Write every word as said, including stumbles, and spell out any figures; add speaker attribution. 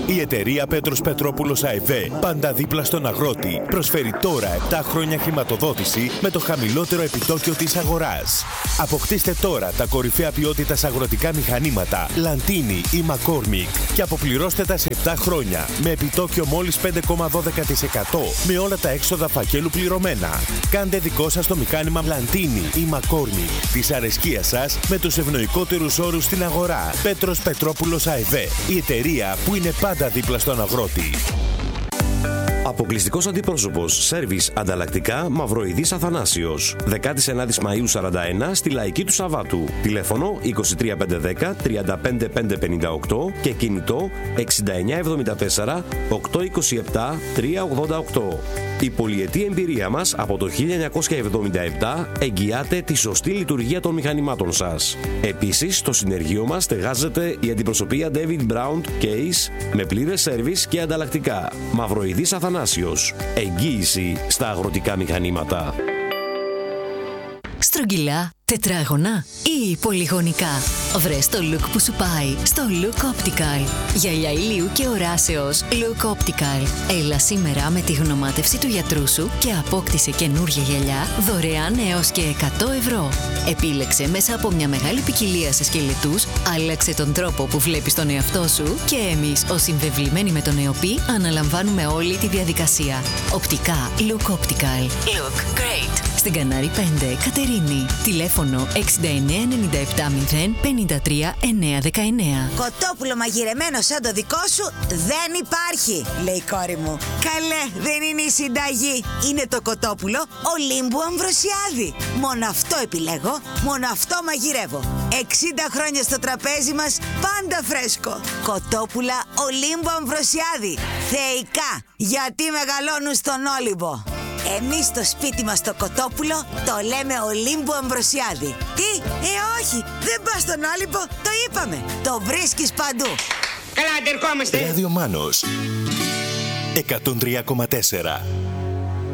Speaker 1: Η εταιρεία Πέτρος Πετρόπουλος ΑΕΒ, πάντα δίπλα στον αγρότη, προσφέρει τώρα επτά χρόνια χρηματοδότηση με το χαμηλότερο επιτόκιο της αγοράς. Αποκτήστε τώρα τα κορυφαία ποιότητας αγροτικά μηχανήματα Λαντίνι ή Μακόρμικ και αποπληρώστε τα σε επτά χρόνια με επιτόκιο μόλις πέντε κόμμα δώδεκα τοις εκατό με όλα τα έξοδα φακέλου πληρωμένα. Κάντε δικό σας το μηχάνημα Λαντίνι ή Μακόρμικ της αρεσκίας σας με τους ευνοϊκότερους όρους στην αγορά. Πέτρος Πετρόπουλος ΑΕΒ, η εταιρεία που είναι πάντα δίπλα στον αγρότη.
Speaker 2: Αποκλειστικός αντιπρόσωπος, σέρβις ανταλλακτικά Μαυροειδής Αθανάσιος. δεκάτη ενάτη Μαΐου σαράντα ένα στη Λαϊκή του Σαββάτου. Τηλέφωνο είκοσι τρία πεντακόσια δέκα τριάντα πέντε χιλιάδες πεντακόσια πενήντα οκτώ και κινητό εξήντα εννιά εβδομήντα τέσσερα οκτακόσια είκοσι επτά τριακόσια ογδόντα οκτώ. Η πολυετή εμπειρία μας από το χίλια εννιακόσια εβδομήντα επτά εγγυάται τη σωστή λειτουργία των μηχανημάτων σας. Επίσης, στο συνεργείο μας στεγάζεται η αντιπροσωπεία David Brown Case με πλήρες σέρβις και ανταλλακτικά. Μαυροειδής Αθανάσιος. Εγγύηση στα αγροτικά μηχανήματα.
Speaker 3: Στρογγυλά, τετράγωνα ή πολυγωνικά. Βρες το look που σου πάει στο Look Optical. Γυαλιά ηλίου και οράσεως Look Optical. Έλα σήμερα με τη γνωμάτευση του γιατρού σου και απόκτησε καινούργια γυαλιά δωρεάν έως και εκατό ευρώ. Επίλεξε μέσα από μια μεγάλη ποικιλία σε σκελετούς, άλλαξε τον τρόπο που βλέπεις τον εαυτό σου και εμείς ως συνδευλημένοι με τον ΕΟΠΗ αναλαμβάνουμε όλη τη διαδικασία. Οπτικά Look Optical. Look great. Στην Κανάρη πέντε, Κατερίνη. Τηλέφωνο εξήντα εννέα ενενήντα επτά μηδέν πενήντα τρία εννιακόσια δεκαεννέα.
Speaker 4: Κοτόπουλο μαγειρεμένο σαν το δικό σου δεν υπάρχει, λέει η κόρη μου. Καλέ, δεν είναι η συνταγή. Είναι το κοτόπουλο Ολύμπου Αμβροσιάδη. Μόνο αυτό επιλέγω, μόνο αυτό μαγειρεύω. εξήντα χρόνια στο τραπέζι μας, πάντα φρέσκο. Κοτόπουλα Ολύμπου Αμβροσιάδη. Θεϊκά, γιατί μεγαλώνουν στον Όλυμπο. Εμείς στο σπίτι μας το κοτόπουλο το λέμε Ολύμπου Αμβροσιάδη. Τι, ε όχι, δεν πας στον Όλυμπο, το είπαμε. Το βρίσκεις παντού.
Speaker 5: Καλά, αντερχόμαστε.
Speaker 1: Ράδιο Μάνος εκατόν τρία κόμμα τέσσερα.